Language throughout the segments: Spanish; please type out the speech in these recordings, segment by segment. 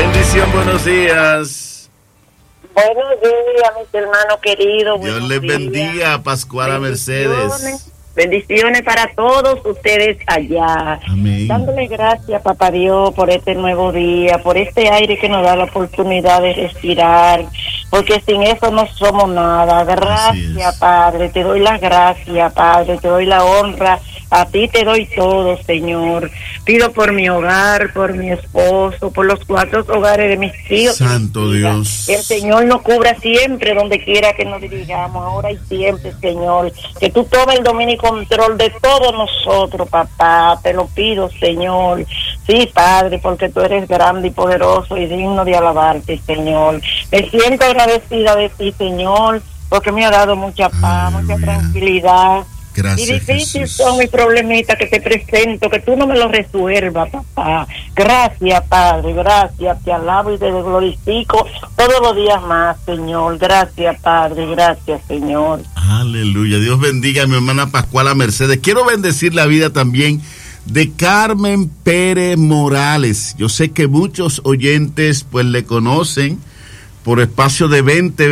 Bendición, buenos días. Buenos días, mis hermanos queridos. Dios les bendiga, Pascuala Mercedes. Bendiciones para todos ustedes allá. Amén. Dándole gracias, papá Dios, por este nuevo día, por este aire que nos da la oportunidad de respirar, porque sin eso no somos nada. Gracias, Padre, te doy las gracias, Padre, te doy la honra. A ti te doy todo, Señor. Pido por mi hogar, por mi esposo, por los 4 hogares de mis hijos. Santo Dios. Que el Señor nos cubra siempre, donde quiera que nos dirigamos, ahora y siempre, Señor. Que tú tomes el dominio y control de todos nosotros, papá. Te lo pido, Señor. Sí, Padre, porque tú eres grande y poderoso y digno de alabarte, Señor. Me siento agradecida de ti, Señor, porque me ha dado mucha paz, mucha tranquilidad. Gracias, y difícil Jesús. son mis problemitas que te presento, que tú no me los resuelvas, papá. Gracias, Padre, gracias, te alabo y te glorifico todos los días más, Señor. Gracias, Padre, gracias, Señor. Aleluya, Dios bendiga a mi hermana Pascuala Mercedes. Quiero bendecir la vida también de Carmen Pérez Morales. Yo sé que muchos oyentes pues le conocen. Por espacio de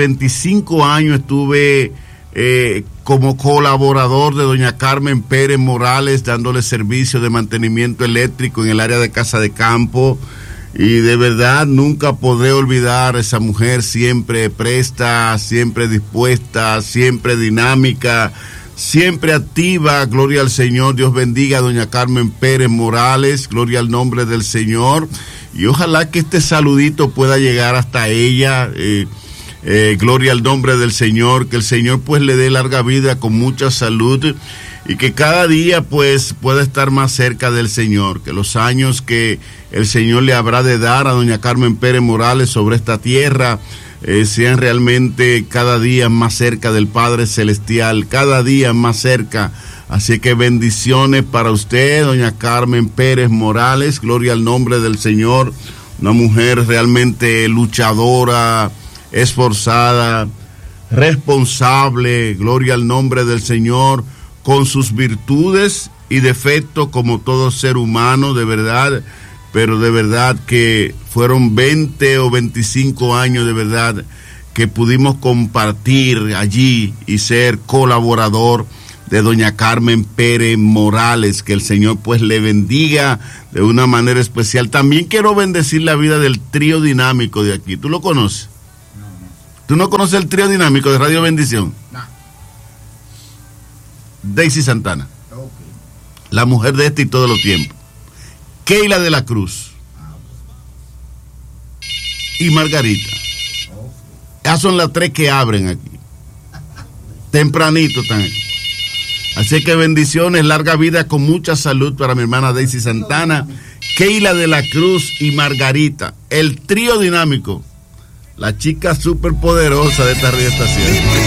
25 años estuve como colaborador de doña Carmen Pérez Morales, dándole servicio de mantenimiento eléctrico en el área de Casa de Campo, y de verdad nunca podré olvidar a esa mujer, siempre presta, siempre dispuesta, siempre dinámica, siempre activa. Gloria al Señor. Dios bendiga a doña Carmen Pérez Morales, gloria al nombre del Señor, y ojalá que este saludito pueda llegar hasta ella. Gloria al nombre del Señor, que el Señor pues le dé larga vida con mucha salud y que cada día pues pueda estar más cerca del Señor, que los años que el Señor le habrá de dar a doña Carmen Pérez Morales sobre esta tierra sean realmente cada día más cerca del Padre Celestial, cada día más cerca. Así que bendiciones para usted, doña Carmen Pérez Morales, gloria al nombre del Señor, una mujer realmente luchadora, esforzada, responsable, gloria al nombre del Señor, con sus virtudes y defectos como todo ser humano, de verdad, pero de verdad que fueron 20 o 25 años de verdad que pudimos compartir allí y ser colaborador de doña Carmen Pérez Morales. Que el Señor pues le bendiga de una manera especial. También quiero bendecir la vida del trío dinámico de aquí. ¿Tú lo conoces? ¿Tú no conoces el trío dinámico de Radio Bendición? No. Daisy Santana. Okay. La mujer de este y todos los tiempos. Keila de la Cruz. Y Margarita. Okay. Esas son las 3 que abren aquí. Tempranito están aquí. Así que bendiciones, larga vida con mucha salud para mi hermana Daisy Santana, Keila de la Cruz y Margarita. El trío dinámico. La chica súper poderosa de esta radioestación.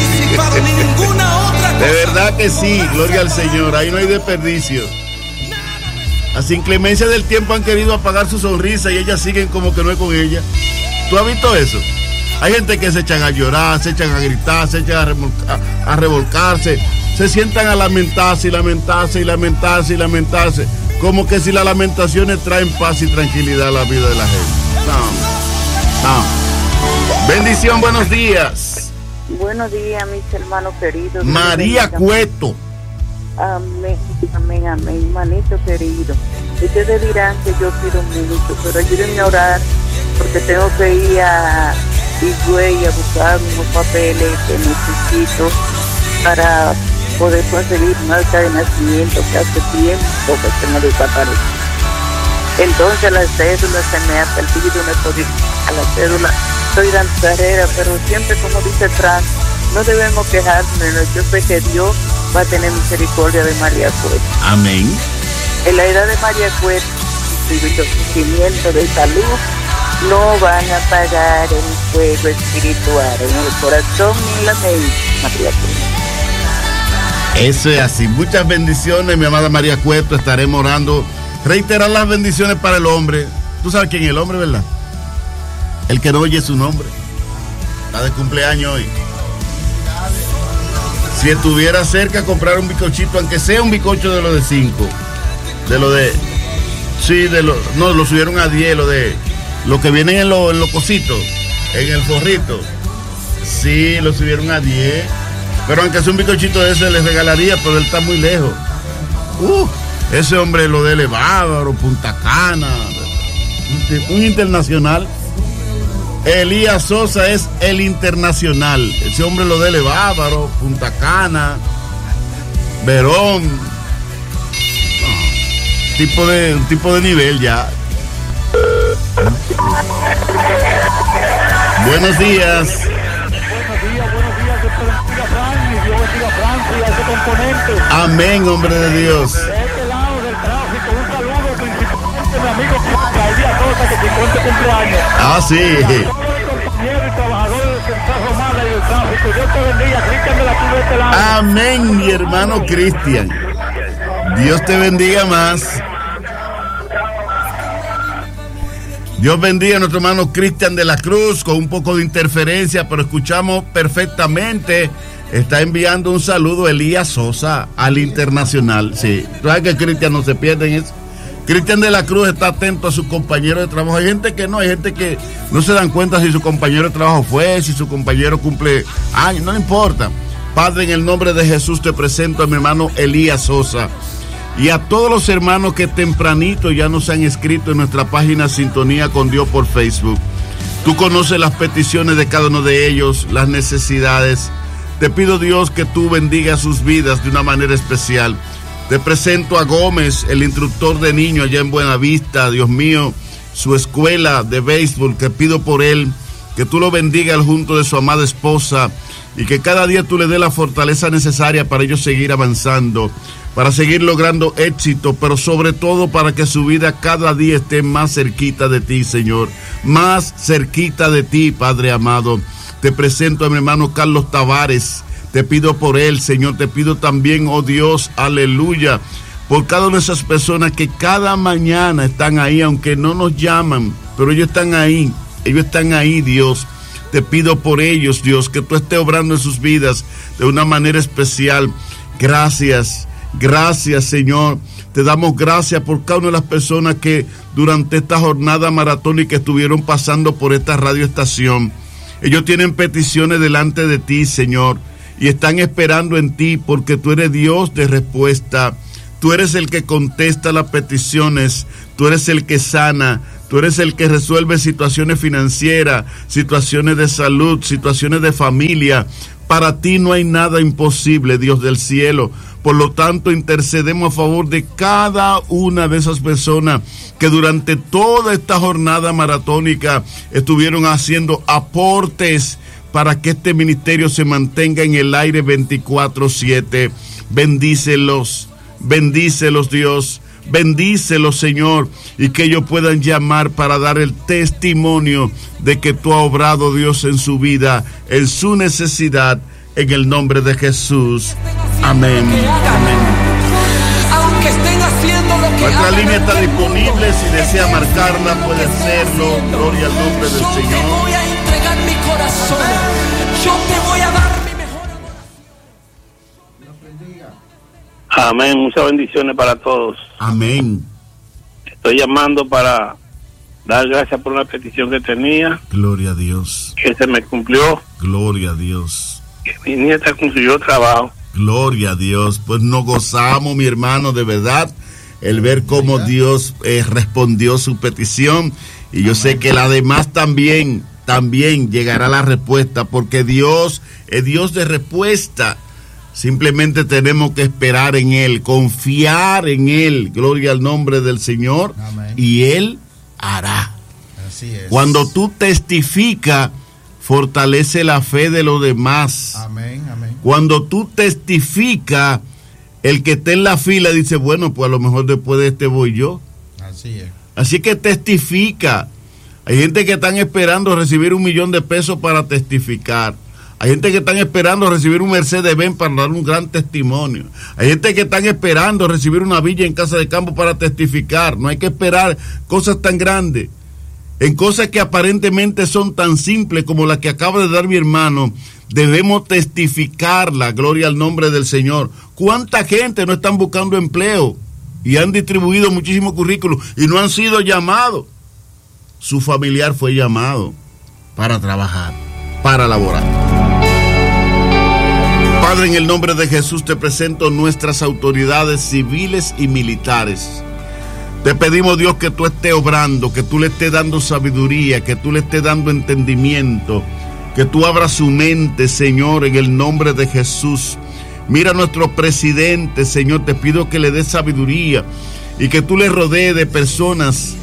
De verdad que sí, gloria al Señor. Ahí no hay desperdicio. Las inclemencias del tiempo han querido apagar su sonrisa y ellas siguen como que no es con ella. ¿Tú has visto eso? Hay gente que se echan a llorar, se echan a gritar, se echan a revolcarse, se sientan a lamentarse y lamentarse y lamentarse y lamentarse. Como que si las lamentaciones traen paz y tranquilidad a la vida de la gente. No. Bendición, buenos días. Buenos días, mis hermanos queridos. María Cueto. Amén, amén, amén, manito querido. Ustedes dirán que yo pido un minuto, pero ayúdenme a orar porque tengo que ir a Higüey a buscar unos papeles que necesito para poder conseguir una acta de nacimiento que hace tiempo que se me desaparece. Entonces la cédula se me ha perdido, no estoy a la cédula. Estoy dando carrera, pero siempre, como dice Trump, no debemos quejarnos. Yo sé que Dios va a tener misericordia de María Cueto. Amén. En la edad de María Cueto, los sufrimientos de salud no van a pagar el fuego espiritual en el corazón ni en la mente, María Cueto. Eso es así. Muchas bendiciones, mi amada María Cueto. Estaremos orando. Reiterar las bendiciones para el hombre. Tú sabes quién es el hombre, ¿verdad? El que no oye su nombre. Está de cumpleaños hoy. Si estuviera cerca, comprar un bizcochito, aunque sea un bizcocho de los de 5. De lo de... Sí, de lo... No, lo subieron a 10, lo de Lo que vienen en los cositos, en el forrito. Sí, lo subieron a 10. Pero aunque sea un bizcochito de ese, les regalaría, pero él está muy lejos. Ese hombre lo de Bávaro, Punta Cana, un internacional. Elías Sosa es el internacional. Ese hombre lo de Bávaro, Punta Cana, Verón. Un tipo de nivel ya. Buenos días. Amén, hombre de Dios. De este lado del tráfico, un saludo principalmente a mi amigo Elías Sosa, que se encuentra cumpleaños. Sí. A todos los compañeros y trabajadores del Central Romana y del tráfico. Dios te bendiga, Cristian de la Cruz de este lado. Amén, mi hermano Cristian. Dios te bendiga más. Dios bendiga a nuestro hermano Cristian de la Cruz, con un poco de interferencia, pero escuchamos perfectamente. Está enviando un saludo Elías Sosa al internacional. Sí, tú sabes que Cristian no se pierde en eso. Cristian de la Cruz está atento a sus compañeros de trabajo. Hay gente que no, hay gente que no se dan cuenta si su compañero de trabajo fue, si su compañero cumple años, no le importa. Padre, en el nombre de Jesús te presento a mi hermano Elías Sosa y a todos los hermanos que tempranito ya nos han escrito en nuestra página Sintonía con Dios por Facebook. Tú conoces las peticiones de cada uno de ellos, las necesidades. Te pido, Dios, que tú bendigas sus vidas de una manera especial. Te presento a Gómez, el instructor de niños allá en Buenavista, Dios mío, su escuela de béisbol, que pido por él, que tú lo bendigas junto de su amada esposa y que cada día tú le des la fortaleza necesaria para ellos seguir avanzando, para seguir logrando éxito, pero sobre todo para que su vida cada día esté más cerquita de ti, Señor, más cerquita de ti, Padre amado. Te presento a mi hermano Carlos Tavares. Te pido por él, Señor. Te pido también, oh Dios, aleluya, por cada una de esas personas que cada mañana están ahí, aunque no nos llaman, pero ellos están ahí. Ellos están ahí, Dios. Te pido por ellos, Dios, que tú estés obrando en sus vidas de una manera especial. Gracias, gracias, Señor. Te damos gracias por cada una de las personas que durante esta jornada maratónica estuvieron pasando por esta radioestación. Ellos tienen peticiones delante de ti, Señor, y están esperando en ti porque tú eres Dios de respuesta. Tú eres el que contesta las peticiones, tú eres el que sana, tú eres el que resuelve situaciones financieras, situaciones de salud, situaciones de familia. Para ti no hay nada imposible, Dios del cielo. Por lo tanto, intercedemos a favor de cada una de esas personas que durante toda esta jornada maratónica estuvieron haciendo aportes para que este ministerio se mantenga en el aire 24/7. Bendícelos, bendícelos, Dios. Bendícelos, Señor, y que ellos puedan llamar para dar el testimonio de que tú has obrado, Dios, en su vida, en su necesidad, en el nombre de Jesús. Amén. Amén. Aunque estén haciendo lo que nuestra línea está disponible, si desea marcarla puede hacerlo. Gloria al nombre del Señor. Yo te Señor. voy a entregar mi corazón. Yo te voy a dar mi mejor amor. Amén, muchas bendiciones para todos. Amén. Estoy llamando para dar gracias por una petición que tenía, Gloria a Dios. que se me cumplió, Gloria a Dios. que mi nieta consiguió trabajo. Gloria a Dios. Pues nos gozamos, mi hermano, de verdad, el ver cómo Dios respondió su petición. Y yo sé que la demás también llegará la respuesta, porque Dios es Dios de respuesta. Simplemente tenemos que esperar en Él, confiar en Él. Gloria al nombre del Señor. Amén. Y Él hará. Así es. Cuando tú testificas, fortalece la fe de los demás. Amén, amén. Cuando tú testificas, el que esté en la fila dice, bueno, pues a lo mejor después de este voy yo. Así es. Así que testifica. Hay gente que están esperando recibir $1 millón para testificar. Hay gente que están esperando recibir un Mercedes-Benz para dar un gran testimonio. Hay gente que están esperando recibir una villa en Casa de Campo para testificar. No hay que esperar cosas tan grandes. En cosas que aparentemente son tan simples como la que acaba de dar mi hermano, debemos testificarla. Gloria al nombre del Señor. ¿Cuánta gente no están buscando empleo y han distribuido muchísimos currículos y no han sido llamados? su familiar fue llamado para trabajar, para laborar. Padre, en el nombre de Jesús te presento nuestras autoridades civiles y militares. Te pedimos, Dios, que tú estés obrando, que tú le estés dando sabiduría, que tú le estés dando entendimiento, que tú abras su mente, Señor, en el nombre de Jesús. Mira a nuestro presidente, Señor, te pido que le des sabiduría y que tú le rodees de personas,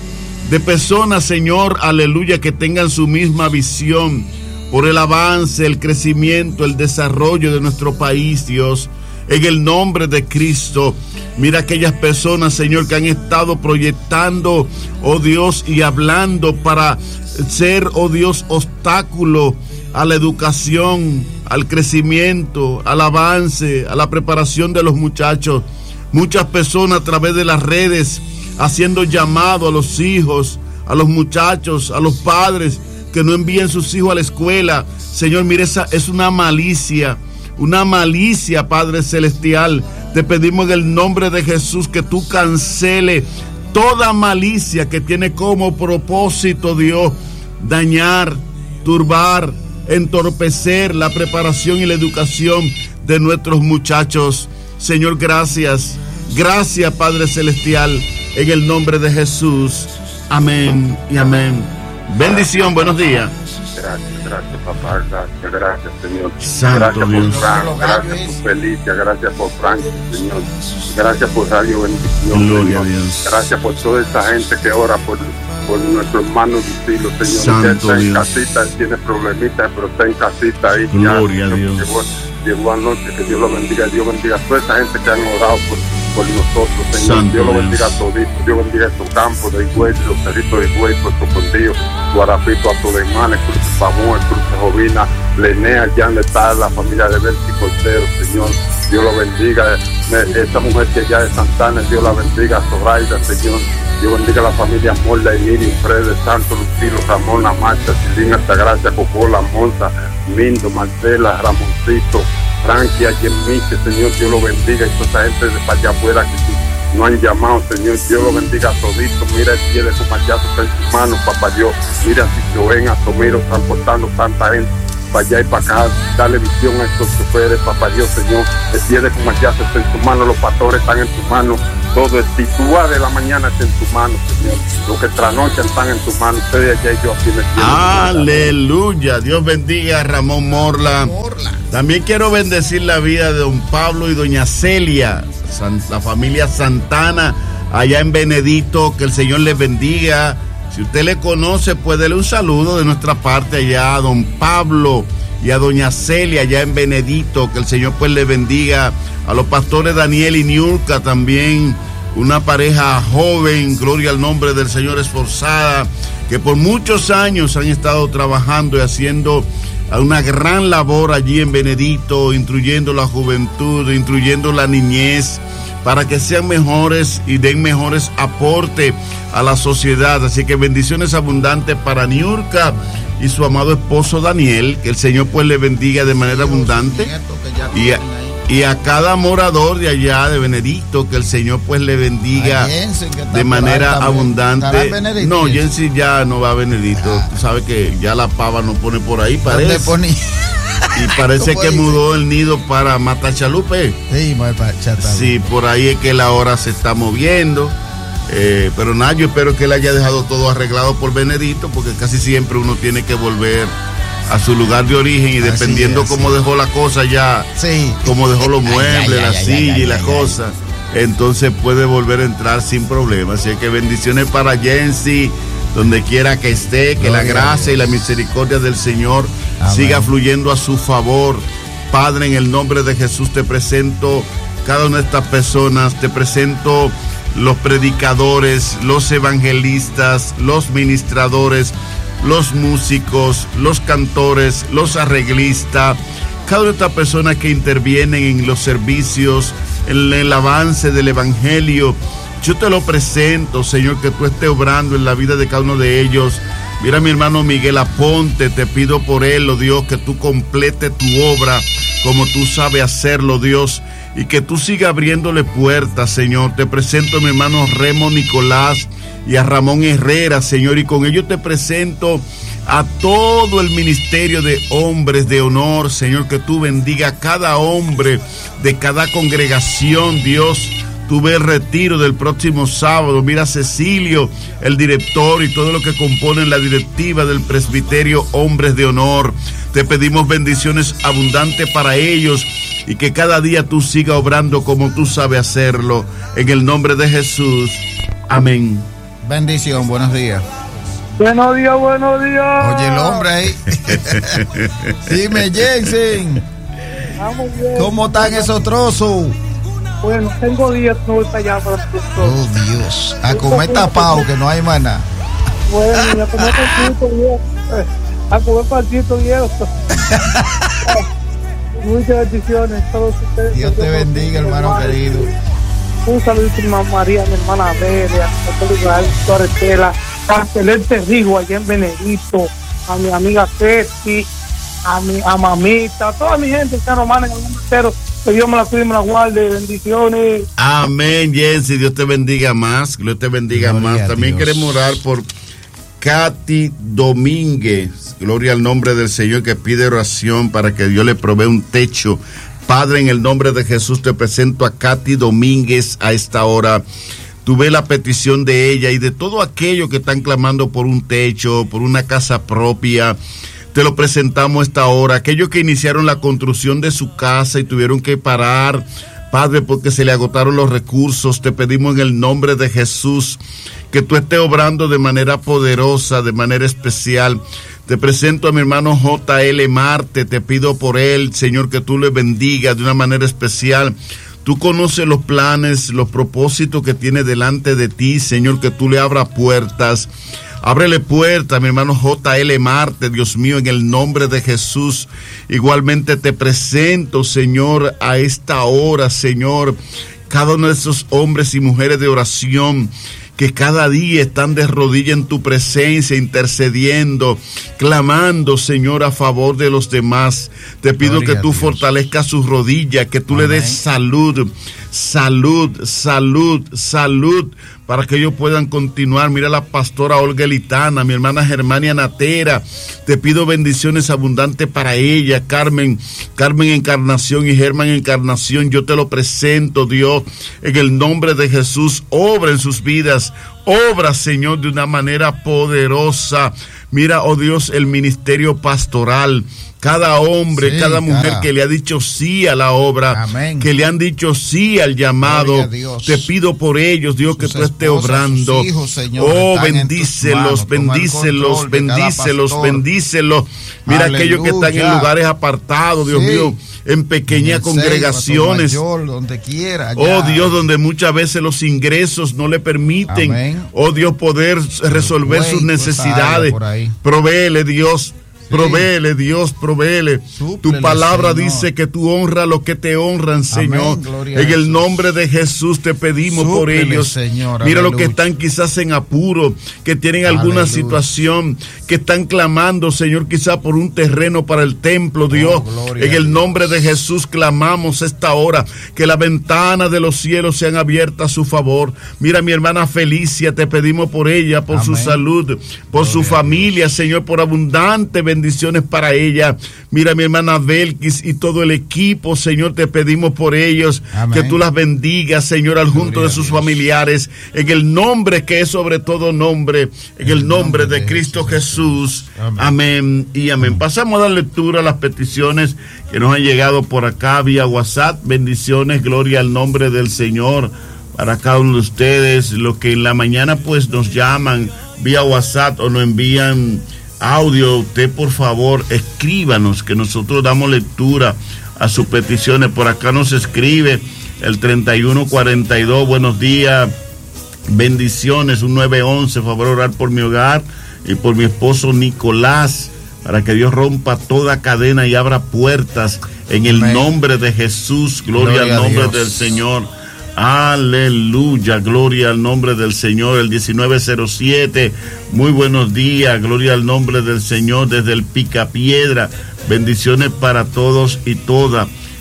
Señor, aleluya, que tengan su misma visión por el avance, el crecimiento, el desarrollo de nuestro país, Dios, en el nombre de Cristo. Mira aquellas personas, Señor, que han estado proyectando, oh Dios, y hablando para ser, oh Dios, obstáculo a la educación, al crecimiento, al avance, a la preparación de los muchachos. Muchas personas a través de las redes haciendo llamado a los hijos, a los muchachos, a los padres que no envíen sus hijos a la escuela. Señor, mire, esa es una malicia, Padre Celestial. Te pedimos en el nombre de Jesús que tú cancele toda malicia que tiene como propósito, Dios, dañar, turbar, entorpecer la preparación y la educación de nuestros muchachos. Señor, gracias, Padre Celestial, en el nombre de Jesús. Amén y amén. Bendición, buenos días. Gracias, papá, gracias, Señor. Santo gracias Dios. por Frank, gracias por Felicia, gracias por Frank, Señor. Gracias por Radio Bendición, Gloria Señor. a Dios. Gracias por toda esa gente que ora por nuestro hermano Lucilo, Señor. Santo que está en Dios. casita, él tiene problemitas, pero está en casita ahí. Gloria a Dios. Llegó anoche, que Dios lo bendiga. Dios bendiga a toda esa gente que han orado por nosotros, Señor. Santo Dios lo Dios. bendiga a todito. Dios bendiga a estos campos de Higüey, los cerritos de Higüey, Puerto Condillo, Guarapito, Atolemán, Cruz de Pamón, Cruz de Jovina, Lenea, ya donde está la familia de Berti Cordero, Señor. Dios lo bendiga. Esta mujer que ya es Santana, Dios la bendiga. Zoraida, Señor. Dios bendiga a la familia Morla, Miriam, Fred, Santo, Lucilo, Ramón, La Marcha, Silín, Altagracia, Cocola, Monta, Mindo, Marcela, Ramoncito, Francia, Yemiche, Señor. Dios lo bendiga. Y toda esa gente de para allá afuera que no han llamado, Señor. Dios lo bendiga a todito. Mira el pie de su machazo está en sus manos, papá Dios. Mira si Joven, a Tomiro, transportando tanta gente para allá y para acá. Dale visión a estos choferes, papá Dios, Señor. El pie de su machazo está en sus manos, los pastores están en sus manos. Todo el titúa de la mañana está en tus manos, Señor. Lo que trasnochan están en tus manos. Ustedes allá y yo aquí en el cielo. Aleluya. Dios bendiga a Ramón Morla. También quiero bendecir la vida de don Pablo y doña Celia, la familia Santana, allá en Benedito. Que el Señor les bendiga. Si usted le conoce, pues dele un saludo de nuestra parte allá a don Pablo y a doña Celia allá en Benedito. Que el Señor pues le bendiga. A los pastores Daniel y Niurka también, una pareja joven, gloria al nombre del Señor, esforzada, que por muchos años han estado trabajando y haciendo una gran labor allí en Benedito, instruyendo la juventud, instruyendo la niñez, para que sean mejores y den mejores aportes a la sociedad. Así que bendiciones abundantes para Niurka y su amado esposo Daniel, que el Señor pues le bendiga de manera abundante. Y a cada morador de allá de Benedicto, que el Señor pues le bendiga de manera abundante. No, Jensi ya no va a Benedicto. Tú sabes que ya la pava no pone por ahí, parece. Y parece que mudó el nido para Matachalupe. Sí, por ahí es que la hora se está moviendo. Pero nada, yo espero que él haya dejado todo arreglado por Benedicto, porque casi siempre uno tiene que volver a su lugar de origen y dependiendo cómo dejó la cosa ya, cómo dejó los muebles, la silla y la cosa, entonces puede volver a entrar sin problema. Así que bendiciones para Jensi, donde quiera que esté, que la gracia y la misericordia del Señor siga fluyendo a su favor. Padre, en el nombre de Jesús te presento cada una de estas personas, te presento los predicadores, los evangelistas, los ministradores, los músicos, los cantores, los arreglistas, cada una de estas personas que intervienen en los servicios, en el avance del evangelio. Yo te lo presento, Señor, que tú estés obrando en la vida de cada uno de ellos. Mira a mi hermano Miguel Aponte, te pido por él, oh Dios, que tú complete tu obra como tú sabes hacerlo, Dios, y que tú sigas abriéndole puertas, Señor. Te presento a mi hermano Remo Nicolás y a Ramón Herrera, Señor, y con ellos te presento a todo el ministerio de hombres de honor, Señor, que tú bendiga a cada hombre de cada congregación, Dios. Tú ves el retiro del próximo sábado. Mira a Cecilio, el director, y todo lo que componen la directiva del presbiterio Hombres de Honor. Te pedimos bendiciones abundantes para ellos y que cada día tú sigas obrando como tú sabes hacerlo. En el nombre de Jesús. Amén. Bendición, buenos días. Buenos días, buenos días. Oye, el hombre ahí. Dime, Jensen. Vamos bien. ¿Cómo están esos trozos? Bueno, tengo días que no voy para allá para el doctor. Oh, Dios. A comer tapado, que no hay más nada. Bueno, a comer partito viejo. A comer partito viejo. Muchas bendiciones a todos ustedes. Dios te bendiga, hermano querido. Un saludo a mi mamá María, mi hermana Belia, a todo lugar, Torretela, a Celeste Rijo allá en Benedito, a mi amiga Ceci, a mamita, a toda mi gente que está romana en el mundo entero. Que Dios me la cuide y me la guarde. Bendiciones. Amén, Jensi. Dios te bendiga más. Dios te bendiga Gloria más. También queremos orar por Katy Domínguez. Gloria al nombre del Señor, que pide oración para que Dios le provea un techo. Padre, en el nombre de Jesús te presento a Katy Domínguez a esta hora. Tú ves la petición de ella y de todo aquello que están clamando por un techo, por una casa propia. Te lo presentamos esta hora. Aquellos que iniciaron la construcción de su casa y tuvieron que parar, Padre, porque se le agotaron los recursos, te pedimos en el nombre de Jesús que tú estés obrando de manera poderosa, de manera especial. Te presento a mi hermano J.L. Marte, te pido por él, Señor, que tú le bendigas de una manera especial. Tú conoces los planes, los propósitos que tiene delante de ti, Señor, que tú le abras puertas. Ábrele puerta, mi hermano J.L. Marte, Dios mío, en el nombre de Jesús. Igualmente te presento, Señor, a esta hora, Señor, cada uno de esos hombres y mujeres de oración que cada día están de rodillas en tu presencia, intercediendo, clamando, Señor, a favor de los demás. Te pido que tú fortalezcas sus rodillas, que tú le des salud, para que ellos puedan continuar. Mira la pastora Olga Elitana, mi hermana Germania Natera, te pido bendiciones abundantes para ella, Carmen Encarnación y Germán Encarnación, yo te lo presento, Dios, en el nombre de Jesús. Obra en sus vidas, obra, Señor, de una manera poderosa. Mira, oh Dios, el ministerio pastoral, cada hombre, cada mujer que le ha dicho sí a la obra, amén, que le han dicho sí al llamado, te pido por ellos, Dios, que tú estés obrando. Hijos, Señor, oh, bendícelos. Mira, aleluya, aquellos que están en lugares apartados, Dios mío, en pequeñas congregaciones, mayor, donde quiera, oh Dios, donde muchas veces los ingresos no le permiten, amén, oh Dios, poder resolver sus necesidades. Provéele, Dios. Provéele, Dios, provéele. Tu palabra, Señor, dice que tú honras a los que te honran, Señor. En el nombre de Jesús te pedimos por ellos. Señor, mira los que están quizás en apuro, que tienen alguna situación, que están clamando, Señor, quizás por un terreno para el templo, Dios. En el nombre de Jesús clamamos esta hora, que las ventanas de los cielos sean abiertas a su favor. Mira mi hermana Felicia, te pedimos por ella, por su salud, por su familia, Señor, por abundante bendiciones para ella. Mira mi hermana Belkis y todo el equipo, Señor, te pedimos por ellos, que tú las bendigas, Señor, al junto de sus familiares, en el nombre que es sobre todo nombre, en el nombre de Cristo Jesús. Amén y amén. Pasamos a dar lectura a las peticiones que nos han llegado por acá vía WhatsApp. Bendiciones, gloria al nombre del Señor para cada uno de ustedes, los que en la mañana pues nos llaman vía WhatsApp o nos envían audio. Usted por favor escríbanos, que nosotros damos lectura a sus peticiones. Por acá nos escribe el 3142, buenos días, bendiciones, un 911, favor orar por mi hogar y por mi esposo Nicolás, para que Dios rompa toda cadena y abra puertas en el nombre de Jesús. Gloria al nombre del Señor. Aleluya, gloria al nombre del Señor. El 1907, muy buenos días, gloria al nombre del Señor desde el Picapiedra. Bendiciones para todos y todas.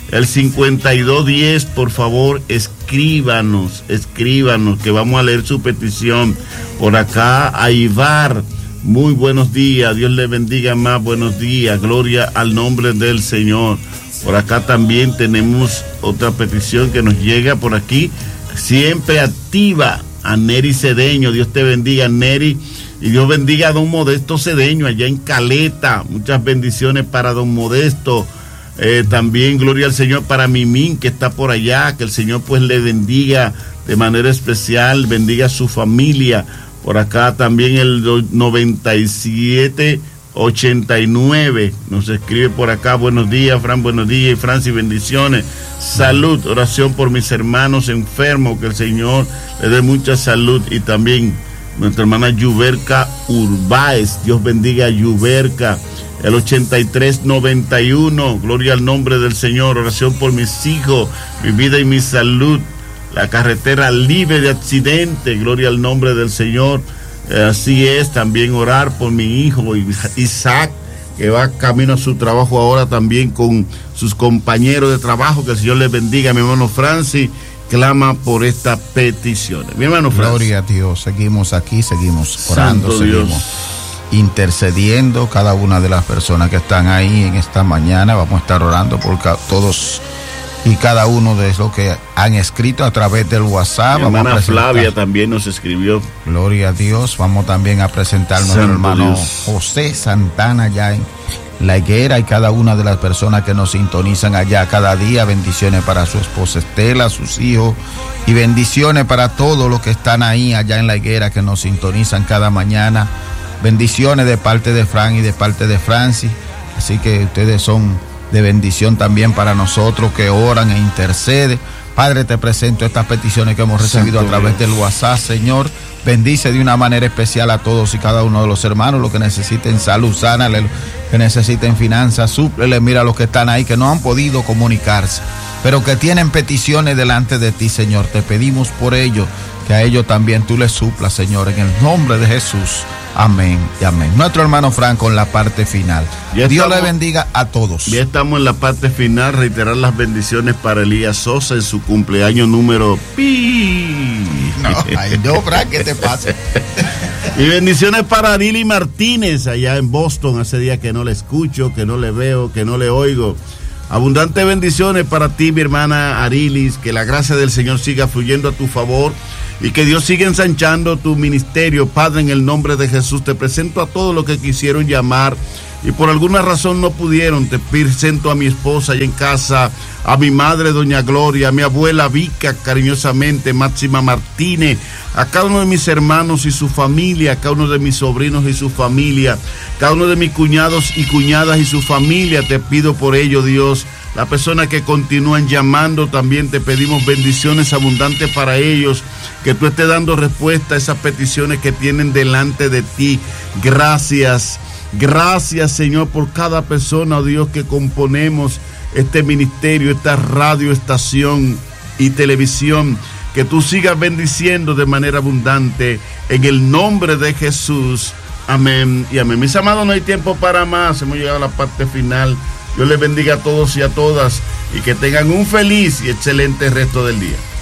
El 5210, por favor, escríbanos, que vamos a leer su petición. Por acá, Aivar, muy buenos días, Dios le bendiga más, buenos días, gloria al nombre del Señor. Por acá también tenemos otra petición que nos llega por aquí, siempre activa, a Neri Cedeño, Dios te bendiga, Neri, y Dios bendiga a don Modesto Cedeño, allá en Caleta, muchas bendiciones para don Modesto. También gloria al Señor para Mimín, que está por allá, que el Señor pues le bendiga de manera especial, bendiga a su familia. Por acá también el 9789 nos escribe por acá, buenos días Fran, buenos días, y Francis, bendiciones, salud, oración por mis hermanos enfermos, que el Señor le dé mucha salud. Y también nuestra hermana Yuberka Urbáez, Dios bendiga a Yuberka. El 8391, gloria al nombre del Señor, oración por mis hijos, mi vida y mi salud, la carretera libre de accidente, gloria al nombre del Señor. Así es, también orar por mi hijo Isaac, que va camino a su trabajo ahora también con sus compañeros de trabajo, que el Señor les bendiga. Mi hermano Francis clama por estas peticiones. Mi hermano Francis. Gloria a Dios, seguimos aquí, seguimos orando, Santo seguimos Dios, intercediendo cada una de las personas que están ahí en esta mañana. Vamos a estar orando por todos y cada uno de los que han escrito a través del WhatsApp. Mi hermana Flavia también nos escribió. Gloria a Dios. Vamos también a presentar a nuestro hermano Dios. José Santana allá en La Higuera, y cada una de las personas que nos sintonizan allá cada día. Bendiciones para su esposa Estela, sus hijos, y bendiciones para todos los que están ahí allá en La Higuera, que nos sintonizan cada mañana. Bendiciones de parte de Fran y de parte de Francis. Así que ustedes son de bendición también para nosotros, que oran e interceden. Padre, te presento estas peticiones que hemos recibido Santo a través Dios. del WhatsApp, Señor. Bendice de una manera especial a todos y cada uno de los hermanos, los que necesiten salud, sánale, los que necesiten finanzas, súplele. Mira a los que están ahí, que no han podido comunicarse, pero que tienen peticiones delante de ti, Señor. Te pedimos por ellos, que a ellos también tú les suplas, Señor, en el nombre de Jesús. Amén y amén. Nuestro hermano Fran con la parte final. Dios le bendiga a todos. Ya estamos en la parte final. Reiterar las bendiciones para Elías Sosa en su cumpleaños número pi. No, ay, no, Fran, ¿qué te pasa? Y bendiciones para Arili Martínez allá en Boston. Hace días que no le escucho, que no le veo, que no le oigo. Abundantes bendiciones para ti, mi hermana Arilis. Que la gracia del Señor siga fluyendo a tu favor y que Dios siga ensanchando tu ministerio. Padre, en el nombre de Jesús, te presento a todos los que quisieron llamar y por alguna razón no pudieron. Te presento a mi esposa allá en casa, a mi madre doña Gloria, a mi abuela Vica, cariñosamente, Máxima Martínez, a cada uno de mis hermanos y su familia, a cada uno de mis sobrinos y su familia, cada uno de mis cuñados y cuñadas y su familia. Te pido por ello, Dios. Las personas que continúan llamando, también te pedimos bendiciones abundantes para ellos, que tú estés dando respuesta a esas peticiones que tienen delante de ti. Gracias, gracias, Señor, por cada persona, oh Dios, que componemos este ministerio, esta radio, estación y televisión. Que tú sigas bendiciendo de manera abundante, en el nombre de Jesús. Amén y amén. Mis amados, no hay tiempo para más, hemos llegado a la parte final. Dios les bendiga a todos y a todas, y que tengan un feliz y excelente resto del día.